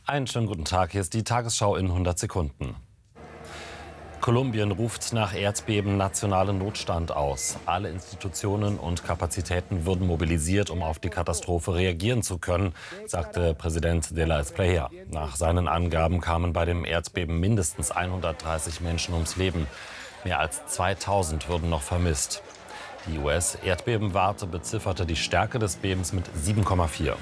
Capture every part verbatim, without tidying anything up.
Einen schönen guten Tag, hier ist die Tagesschau in hundert Sekunden. Kolumbien ruft nach Erdbeben nationalen Notstand aus. Alle Institutionen und Kapazitäten wurden mobilisiert, um auf die Katastrophe reagieren zu können, sagte Präsident de la Espriella. Nach seinen Angaben kamen bei dem Erdbeben mindestens hundertdreißig Menschen ums Leben. Mehr als zweitausend wurden noch vermisst. Die U S-Erdbebenwarte bezifferte die Stärke des Bebens mit sieben Komma vier.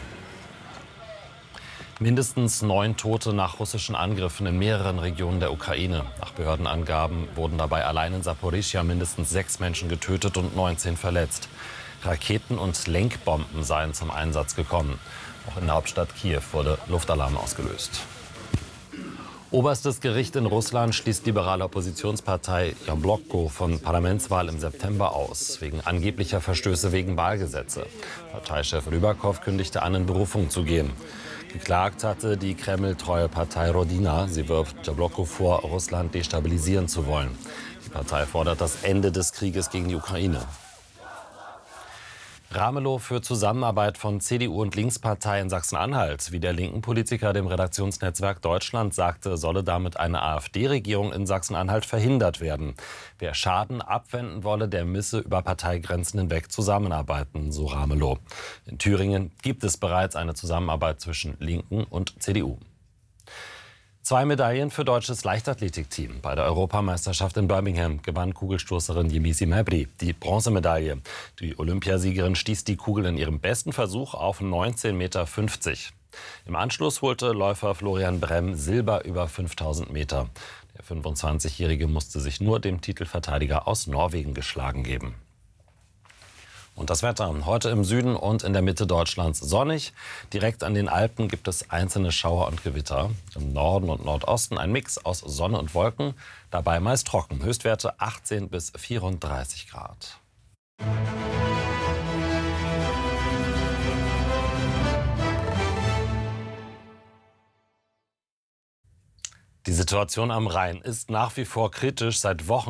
Mindestens neun Tote nach russischen Angriffen in mehreren Regionen der Ukraine. Nach Behördenangaben wurden dabei allein in Saporischschja mindestens sechs Menschen getötet und neunzehn verletzt. Raketen und Lenkbomben seien zum Einsatz gekommen. Auch in der Hauptstadt Kiew wurde Luftalarm ausgelöst. Oberstes Gericht in Russland schließt liberale Oppositionspartei Jabloko von Parlamentswahl im September aus, wegen angeblicher Verstöße gegen Wahlgesetze. Parteichef Rybakov kündigte an, in Berufung zu gehen. Geklagt hatte die Kreml-treue Partei Rodina. Sie wirft Jabloko vor, Russland destabilisieren zu wollen. Die Partei fordert das Ende des Krieges gegen die Ukraine. Ramelow für Zusammenarbeit von C D U und Linkspartei in Sachsen-Anhalt. Wie der linken Politiker dem Redaktionsnetzwerk Deutschland sagte, solle damit eine AfD-Regierung in Sachsen-Anhalt verhindert werden. Wer Schaden abwenden wolle, der müsse über Parteigrenzen hinweg zusammenarbeiten, so Ramelow. In Thüringen gibt es bereits eine Zusammenarbeit zwischen Linken und C D U. Zwei Medaillen für deutsches Leichtathletikteam. Bei der Europameisterschaft in Birmingham gewann Kugelstoßerin Yemisi Mebri die Bronzemedaille. Die Olympiasiegerin stieß die Kugel in ihrem besten Versuch auf neunzehn Meter fünfzig. Im Anschluss holte Läufer Florian Brem Silber über fünftausend Meter. Der fünfundzwanzigjährige musste sich nur dem Titelverteidiger aus Norwegen geschlagen geben. Und das Wetter. Heute im Süden und in der Mitte Deutschlands sonnig. Direkt an den Alpen gibt es einzelne Schauer und Gewitter. Im Norden und Nordosten ein Mix aus Sonne und Wolken. Dabei meist trocken. Höchstwerte achtzehn bis vierunddreißig Grad. Die Situation am Rhein ist nach wie vor kritisch. Seit Wochen